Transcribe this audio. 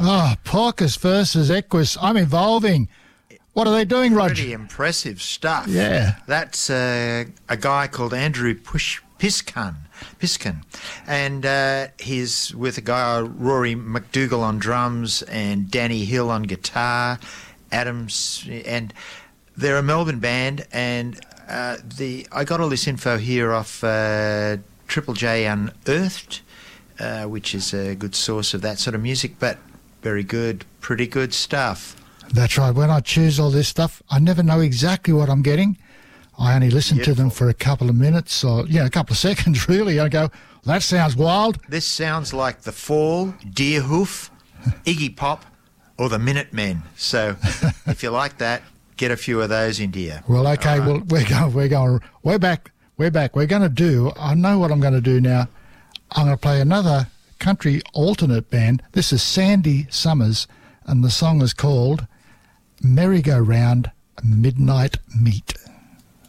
Oh, Paucus versus Equus. I'm evolving. What are they doing, Roger? Pretty impressive stuff. Yeah. That's a guy called Andrew Piskin. And he's with a guy, Rory McDougall on drums and Danny Hill on guitar, Adams, and they're a Melbourne band. And I got all this info here off Triple J Unearthed, which is a good source of that sort of music, but very good, pretty good stuff. That's right. When I choose all this stuff, I never know exactly what I'm getting. I only listen to them for a couple of minutes or, a couple of seconds, really. I go, that sounds wild. This sounds like The Fall, Deerhoof, Iggy Pop, or the Minutemen. So if you like that, get a few of those into you. Well, okay, well, we're back. We're going to do, I know what I'm going to do now. I'm going to play another country alternate band. This is Sandy Summers, and the song is called Merry-Go-Round Midnight Meat.